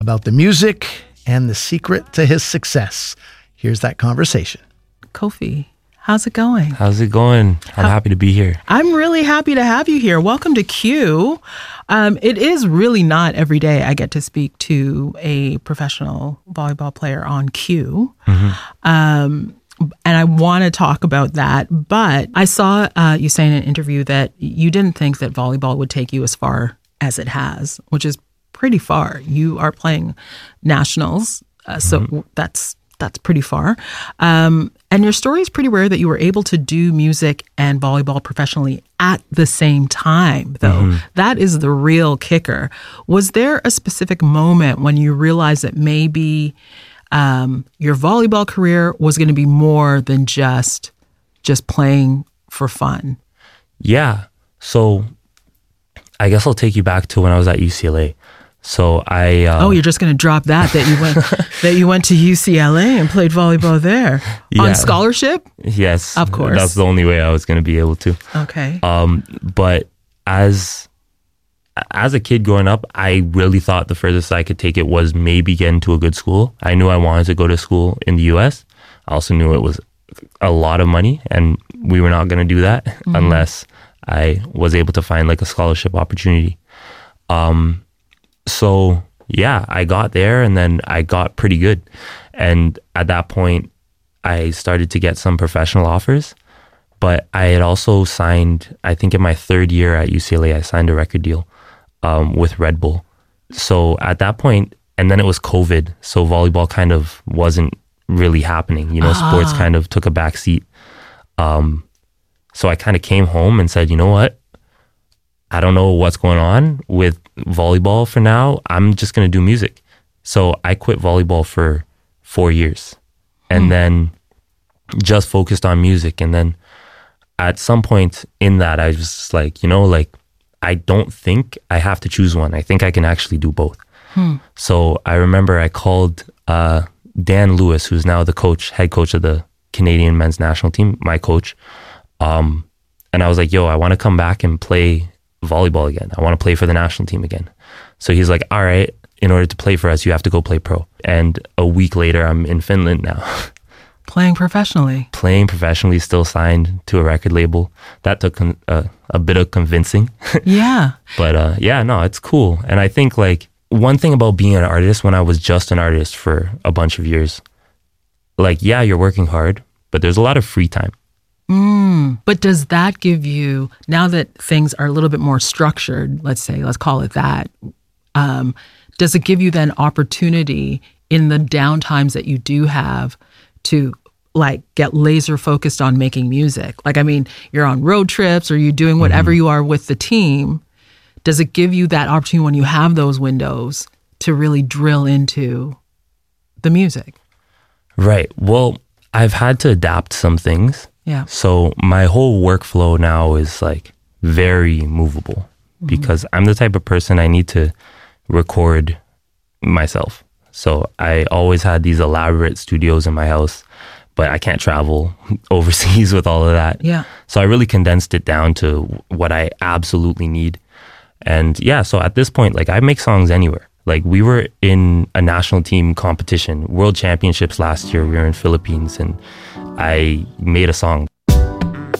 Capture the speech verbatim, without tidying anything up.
about the music and the secret to his success. Here's that conversation. Kofi, how's it going? How's it going? I'm How, happy to be here. I'm really happy to have you here. Welcome to Q. Um, it is really not every day I get to speak to a professional volleyball player on Q. Mm-hmm. Um, and I want to talk about that. But I saw uh, you say in an interview that you didn't think that volleyball would take you as far as it has, which is pretty far. You are playing nationals, uh, so mm-hmm. that's that's pretty far. Um, and your story is pretty rare that you were able to do music and volleyball professionally at the same time, though. Mm-hmm. That is the real kicker. Was there a specific moment when you realized that maybe um, your volleyball career was going to be more than just just playing for fun? Yeah. So I guess I'll take you back to when I was at U C L A. So I uh, oh, you're just going to drop that that you went that you went to U C L A and played volleyball there yeah. on scholarship? Yes, of course. That's the only way I was going to be able to. Okay. Um, but as as a kid growing up, I really thought the furthest I could take it was maybe get into a good school. I knew I wanted to go to school in the U S. I also knew it was a lot of money, and we were not going to do that mm-hmm. unless I was able to find like a scholarship opportunity. Um. So yeah, I got there and then I got pretty good. And at that point, I started to get some professional offers. But I had also signed, I think in my third year at U C L A, I signed a record deal um, with Red Bull. So at that point, and then it was COVID, so volleyball kind of wasn't really happening. You know, ah. sports kind of took a back seat. Um, so I kind of came home and said, you know what? I don't know what's going on with volleyball for now. I'm just going to do music. So I quit volleyball for four years and hmm. then just focused on music. And then at some point in that, I was just like, you know, like, I don't think I have to choose one. I think I can actually do both. Hmm. So I remember I called uh, Dan Lewis, who's now the coach, head coach of the Canadian men's national team, my coach. Um, and I was like, yo, I want to come back and play volleyball again. I want to play for the national team again. So he's like, all right, in order to play for us, you have to go play pro. And a week later, I'm in Finland now. Playing professionally. Playing professionally, still signed to a record label. That took a, a, a bit of convincing. Yeah. But uh, yeah, no, it's cool. And I think like one thing about being an artist, when I was just an artist for a bunch of years, like, yeah, you're working hard, but there's a lot of free time. Mm, but does that give you, now that things are a little bit more structured, let's say, let's call it that, um, does it give you then opportunity in the downtimes that you do have to like get laser focused on making music? Like, I mean, you're on road trips or you're doing whatever mm-hmm. you are with the team. Does it give you that opportunity when you have those windows to really drill into the music? Right. Well, I've had to adapt some things. Yeah. So my whole workflow now is like very movable mm-hmm. because I'm the type of person I need to record myself. So I always had these elaborate studios in my house, but I can't travel overseas with all of that. Yeah. So I really condensed it down to what I absolutely need. And yeah, so at this point, like I make songs anywhere. Like we were in a national team competition, World Championships last year. We were in Philippines and I made a song.